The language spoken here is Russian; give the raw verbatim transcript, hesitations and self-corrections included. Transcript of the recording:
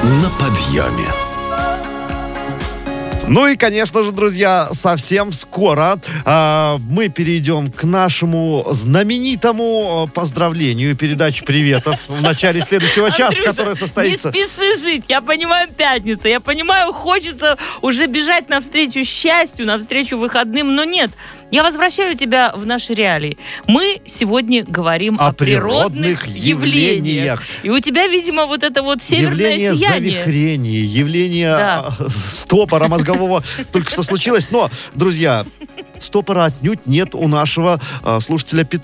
на подъеме. Ну и, конечно же, друзья, совсем скоро э, мы перейдем к нашему знаменитому поздравлению, передаче приветов в начале следующего часа, Андрюша, который состоится... не спеши жить. Я понимаю, пятница. Я понимаю, хочется уже бежать навстречу счастью, навстречу выходным, но нет. Я возвращаю тебя в наши реалии. Мы сегодня говорим о, О природных природных явлениях. явлениях. И у тебя, видимо, вот это вот северное Явление сияние. завихрения, явление Да. а, стопора мозгового только что случилось. Но, друзья, стопора отнюдь нет у нашего а, слушателя Петра.